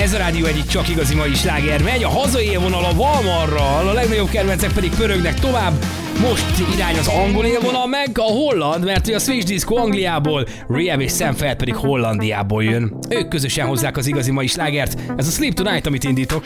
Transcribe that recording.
Ez a rádió egyik csak igazi mai sláger. Megy a hazai élvonal a Valmarral, a legnagyobb kedvencek pedig pörögnek tovább. Most irány az angol élvonal, meg a holland, mert a Switch Disco Angliából, Rehab és Sam Feld pedig Hollandiából jön. Ők közösen hozzák az igazi mai slágert. Ez a Sleep Tonight, amit indítok.